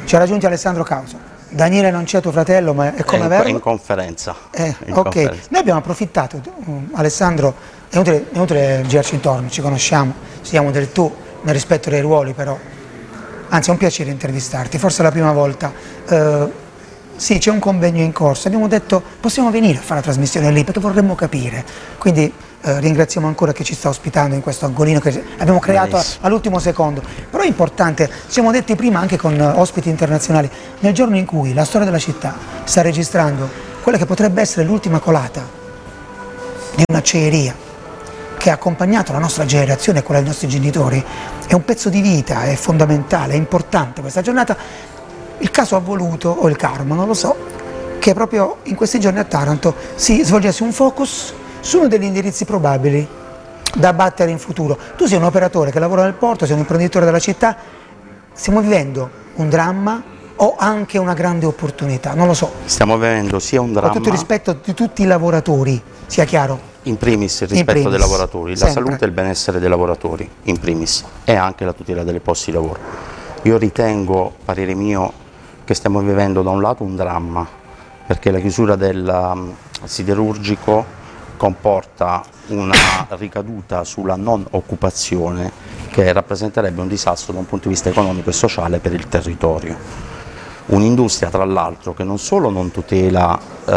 Ci ha raggiunti Alessandro Causa. Daniele non c'è tuo fratello, ma è come averlo? È in conferenza. Ok, noi abbiamo approfittato, Alessandro, è inutile girarci intorno, ci conosciamo, siamo del tu, nel rispetto dei ruoli però, anzi è un piacere intervistarti, forse è la prima volta. Sì, c'è un convegno in corso, abbiamo detto possiamo venire a fare la trasmissione lì perché vorremmo capire, quindi ringraziamo ancora chi ci sta ospitando in questo angolino che abbiamo creato all'ultimo secondo, però è importante, ci siamo detti prima anche con ospiti internazionali, nel giorno in cui la storia della città sta registrando quella che potrebbe essere l'ultima colata di un'acciaieria che ha accompagnato la nostra generazione e quella dei nostri genitori, è un pezzo di vita, è fondamentale, è importante questa giornata. Il caso ha voluto, o il karma, non lo so, che proprio in questi giorni a Taranto si svolgesse un focus su uno degli indirizzi probabili da battere in futuro. Tu sei un operatore che lavora nel porto, sei un imprenditore della città, stiamo vivendo un dramma o anche una grande opportunità, non lo so. Stiamo vivendo sia un dramma... Con tutto il rispetto di tutti i lavoratori, sia chiaro. In primis il rispetto dei lavoratori, la salute e il benessere dei lavoratori, in primis, e anche la tutela delle posti di lavoro. Io ritengo, parere mio, che stiamo vivendo da un lato un dramma, perché la chiusura del siderurgico comporta una ricaduta sulla non occupazione che rappresenterebbe un disastro da un punto di vista economico e sociale per il territorio. Un'industria tra l'altro che non solo non tutela,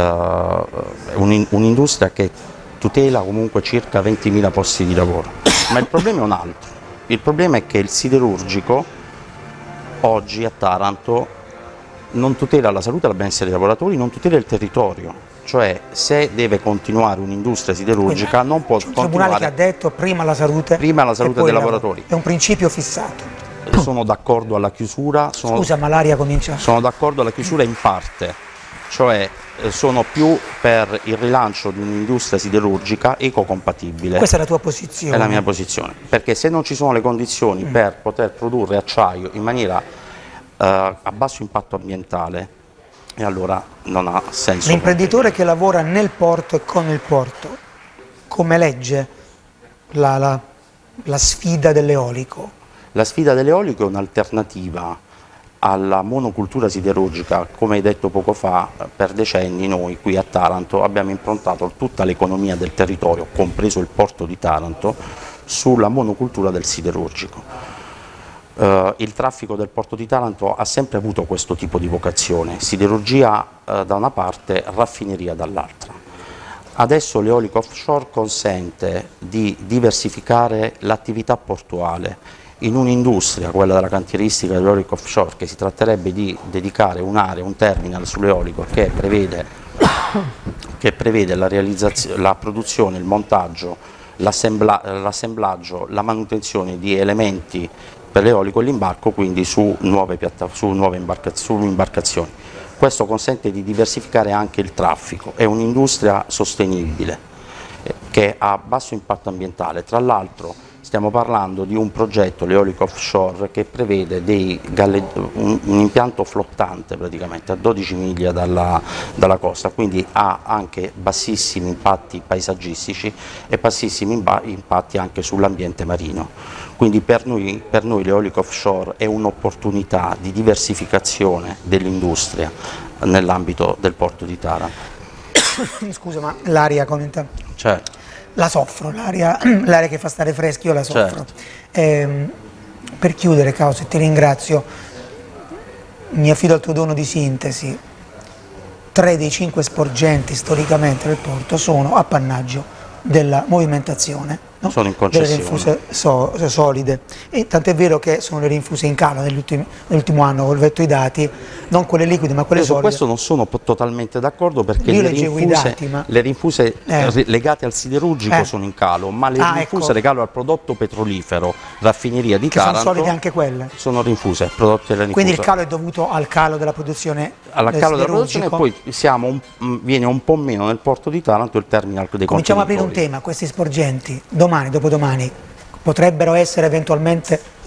un'industria che tutela comunque circa 20.000 posti di lavoro, ma il problema è un altro. Il problema è che il siderurgico oggi a Taranto non tutela la salute e il benessere dei lavoratori, non tutela il territorio, cioè se deve continuare un'industria siderurgica non può continuare... Il tribunale che ha detto prima la salute dei lavoratori. È un principio fissato. Sono d'accordo alla chiusura... Scusa, ma l'aria comincia... Sono d'accordo alla chiusura in parte, cioè sono più per il rilancio di un'industria siderurgica ecocompatibile. Questa è la tua posizione? È la mia posizione, perché se non ci sono le condizioni per poter produrre acciaio in maniera a basso impatto ambientale, e allora non ha senso. L'imprenditore che lavora nel porto e con il porto, come legge la sfida dell'eolico? La sfida dell'eolico è un'alternativa alla monocultura siderurgica. Come hai detto poco fa, per decenni noi qui a Taranto abbiamo improntato tutta l'economia del territorio, compreso il porto di Taranto, sulla monocultura del siderurgico. Il traffico del porto di Taranto ha sempre avuto questo tipo di vocazione, siderurgia da una parte, raffineria dall'altra. Adesso l'eolico offshore consente di diversificare l'attività portuale in un'industria, quella della cantieristica dell'eolico offshore, che si tratterebbe di dedicare un'area, un terminal sull'eolico che prevede la produzione, il montaggio, l'assemblaggio, la manutenzione di elementi per l'eolico e l'imbarco, quindi su nuove imbarcazioni. Questo consente di diversificare anche il traffico, è un'industria sostenibile che ha basso impatto ambientale. Tra l'altro stiamo parlando di un progetto, l'eolico offshore, che prevede un impianto flottante praticamente a 12 miglia dalla costa, quindi ha anche bassissimi impatti paesaggistici e bassissimi impatti anche sull'ambiente marino. Quindi per noi l'eolico offshore è un'opportunità di diversificazione dell'industria nell'ambito del porto di Taranto. Scusa, ma l'aria commenta? Certo. La soffro, l'aria che fa stare freschi, io la soffro. Certo. Per chiudere, Causa, ti ringrazio, mi affido al tuo dono di sintesi. 3 dei 5 sporgenti storicamente del porto sono appannaggio della movimentazione, no? Sono in concessione. Delle rinfuse solide, e tant'è vero che sono le rinfuse in calo nell'ultimo anno, ho letto i dati, non quelle liquide ma quelle solide. Su questo non sono totalmente d'accordo, perché le rinfuse legate al siderurgico sono in calo, ma le rinfuse legate al prodotto petrolifero, raffineria di Taranto, sono solide anche quelle? Sono rinfuse, prodotti della rinfusa. Quindi il calo è dovuto al calo della produzione? Al calo della produzione, e poi viene un po' meno nel porto di Taranto il terminal dei contenitori. Cominciamo a aprire un tema, questi sporgenti domani, dopodomani, potrebbero essere eventualmente